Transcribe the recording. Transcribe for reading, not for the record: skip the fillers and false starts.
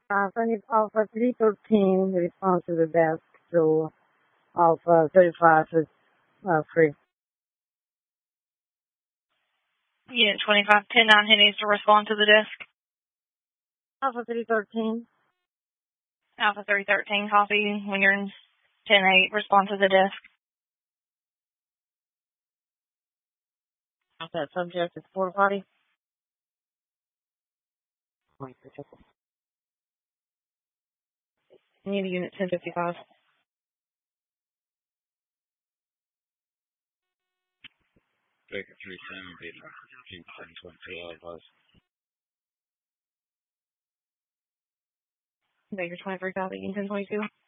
Send it Alpha 313, respond to the desk, so Alpha 35 is free. Unit 2510-9, who needs to respond to the desk? Alpha 313. Alpha 313, copy. When you're in 10-8, respond to the desk. That subject is porta potty. You need a unit 1055. Baker 310, Pete 1022, advise. Baker 23, copy. Unit 1022.